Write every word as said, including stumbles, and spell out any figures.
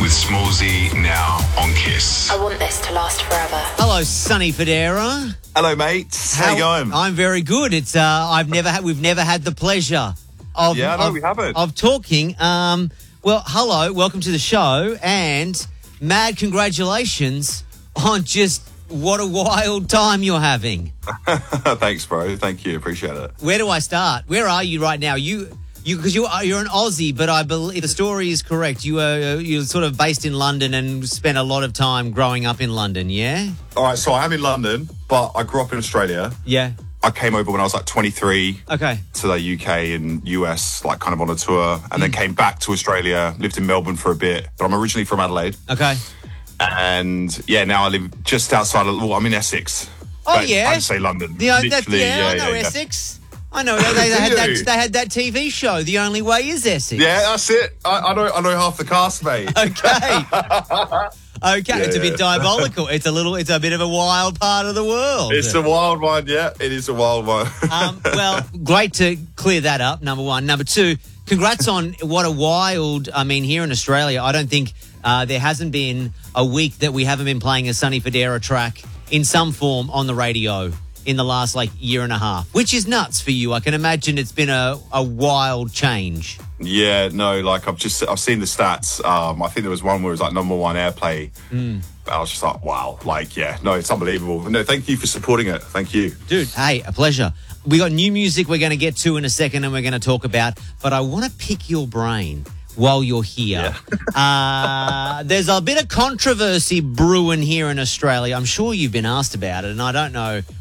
with Smallsy now on Kiss. I want this to last forever. Hello, Sonny Fodera. Hello, mates. How, you going? I'm very good. It's uh, I've never had. We've never had the pleasure of Yeah, no, of, we haven't. of talking. Um, well, hello, welcome to the show, and mad congratulations on just what a wild time you're having. Thanks, bro. Thank you. Appreciate it. Where do I start? Where are you right now? You. You, because you are you're an Aussie, but I believe the story is correct. You are you're sort of based in London and spent a lot of time growing up in London. Yeah. All right, so I am in London, but I grew up in Australia. Yeah. I came over when I was like twenty-three. Okay. To the U K and U S, like kind of on a tour, and Mm. then came back to Australia. Lived in Melbourne for a bit, but I'm originally from Adelaide. Okay. And yeah, now I live just outside of. Well, I'm in Essex. Oh but yeah. I'd say London. The, that, Literally, yeah, I yeah, know yeah, yeah. Essex. I know they, they, had Do that, you? they had that T V show. The Only Way Is Essex. Yeah, that's it. I, I know. I know half the cast, mate. Okay. Okay. Yeah, It's a bit yeah. diabolical. It's a little. It's a bit of a wild part of the world. It's a wild one. Yeah, it is a wild one. um, well, great to clear that up. Number one. Number two. Congrats on what a wild. I mean, here in Australia, I don't think uh, there hasn't been a week that we haven't been playing a Sonny Fodera track in some form on the radio in the last like year and a half, which is nuts for you. I can imagine it's been a, a wild change. Yeah, no, like I've just I've seen the stats. Um, I think there was one where it was like number one airplay. Mm. I was just like, wow, like yeah, no, it's unbelievable. No, thank you for supporting it. Thank you, Dude, hey, a pleasure. We got new music we're going to get to in a second and we're going to talk about, but I want to pick your brain while you're here. Yeah. uh, there's a bit of controversy brewing here in Australia. I'm sure you've been asked about it, and I don't know